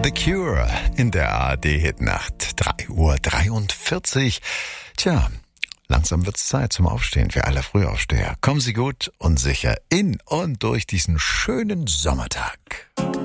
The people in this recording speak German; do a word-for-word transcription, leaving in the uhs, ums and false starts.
The Cure in der A R D-Hitnacht. drei Uhr dreiundvierzig. Tja, langsam wird's Zeit zum Aufstehen für alle Frühaufsteher. Kommen Sie gut und sicher in und durch diesen schönen Sommertag.